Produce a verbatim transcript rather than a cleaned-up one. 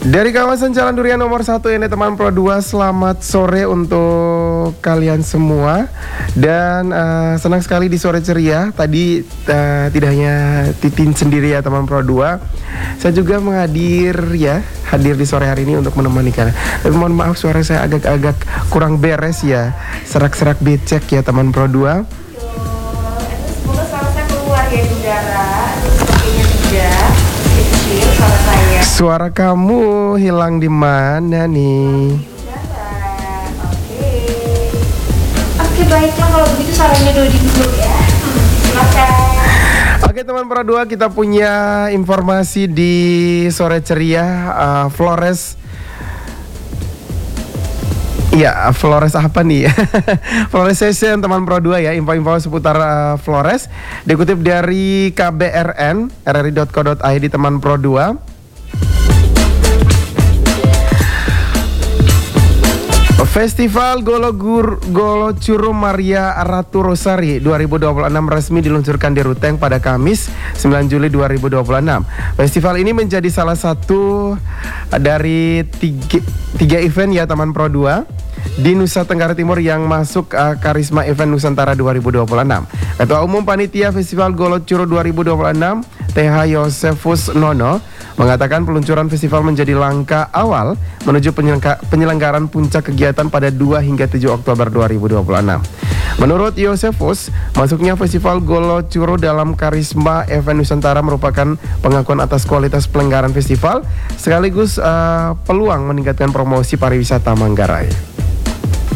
Dari kawasan Jalan Durian nomor satu ini teman Pro dua, selamat sore untuk kalian semua. Dan uh, senang sekali di sore ceria. Tadi uh, tidak hanya Titin sendiri ya teman Pro dua, saya juga menghadir ya, hadir di sore hari ini untuk menemani kalian. Tapi mohon maaf suara saya agak-agak kurang beres ya, serak-serak becek ya teman Pro dua. Semoga suara saya keluar ya di udara. Sepertinya tidak kecil suara saya. Suara kamu hilang di mana nih? Oke. Oke, baiklah kalau begitu sarannya Dodi dulu ya. Silakan. Oke teman Pro dua, kita punya informasi di sore ceria. uh, Flores. Iya, Flores apa nih? Flores Session teman Pro dua ya, info-info seputar uh, Flores dikutip dari K B R N r r i dot co dot i d teman Pro dua. Festival Golo Gur, Golo Churro Maria Ratu Rosari dua ribu dua puluh enam resmi diluncurkan di Ruteng pada Kamis sembilan Juli dua ribu dua puluh enam. Festival ini menjadi salah satu dari tiga, tiga event ya teman Pro dua di Nusa Tenggara Timur yang masuk uh, Karisma Event Nusantara dua ribu dua puluh enam. Ketua Umum Panitia Festival Golo Churro dua ribu dua puluh enam, T H Yosefus Nono, mengatakan peluncuran festival menjadi langkah awal menuju penyelenggaraan puncak kegiatan pada dua hingga tujuh Oktober dua ribu dua puluh enam. Menurut Yosefus, masuknya Festival Golo Churro dalam Karisma Event Nusantara merupakan pengakuan atas kualitas pelenggaran festival sekaligus uh, peluang meningkatkan promosi pariwisata Manggarai.